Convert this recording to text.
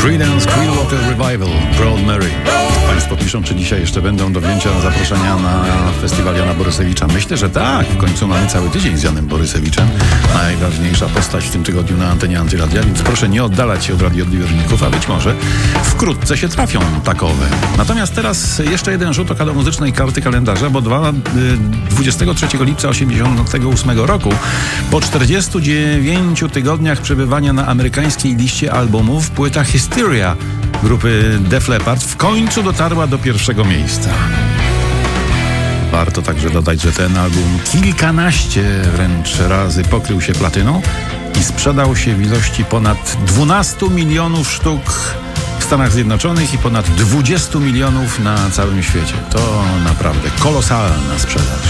Creedence Clearwater Revival, Proud Mary. Państwo piszą, czy dzisiaj jeszcze będą do wzięcia zaproszenia na festiwal Jana Borysewicza. Myślę, że tak. W końcu mamy cały tydzień z Janem Borysewiczem. Najważniejsza postać w tym tygodniu na antenie Antyradia, więc proszę nie oddalać się od radioodbiorników, a być może wkrótce się trafią takowe. Natomiast teraz jeszcze jeden rzut oka do muzycznej karty kalendarza, bo 23 lipca 1988 roku, po 49 tygodniach przebywania na amerykańskiej liście albumów, płyta Hysteria grupy Def Leppard w końcu dotarła do pierwszego miejsca. Warto także dodać, że ten album kilkanaście wręcz razy pokrył się platyną i sprzedał się w ilości ponad 12 milionów sztuk w Stanach Zjednoczonych i ponad 20 milionów na całym świecie. To naprawdę kolosalna sprzedaż.